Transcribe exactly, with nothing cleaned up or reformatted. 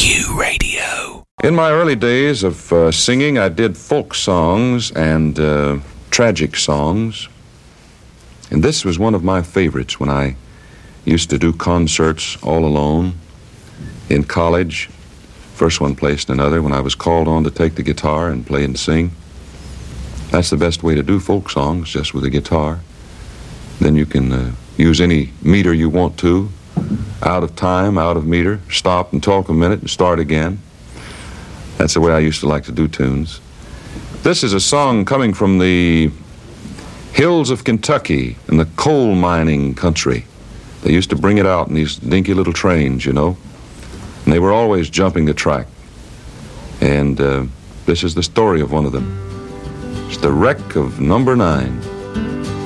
Q Radio. In my early days of uh, singing, I did folk songs and uh, tragic songs. And this was one of my favorites when I used to do concerts all alone in college. First one place and another, when I was called on to take the guitar and play and sing. That's the best way to do folk songs, just with a guitar. Then you can uh, use any meter you want to, out of time, out of meter, stop and talk a minute and start again. That's the way I used to like to do tunes. This is a song coming from the hills of Kentucky in the coal mining country. They used to bring it out in these dinky little trains, you know, and they were always jumping the track. And uh, this is the story of one of them. It's the wreck of number nine.